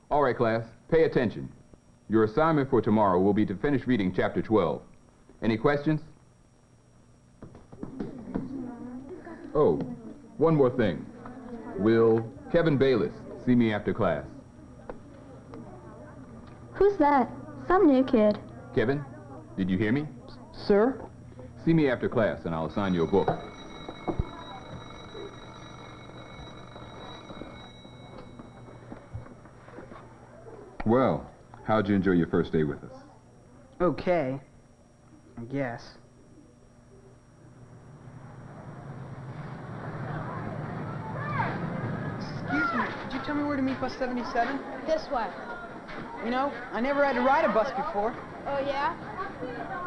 All right, class, pay attention. Your assignment for tomorrow will be to finish reading Chapter 12. Any questions? Oh, one more thing. Will Kevin Bayless see me after class? Who's that? Some new kid. Kevin, did you hear me? Sir? See me after class and I'll assign you a book. Well, how'd you enjoy your first day with us? Okay. I guess. Excuse me, could you tell me where to meet bus 77? This way. You know, I never had to ride a bus before. Oh, yeah?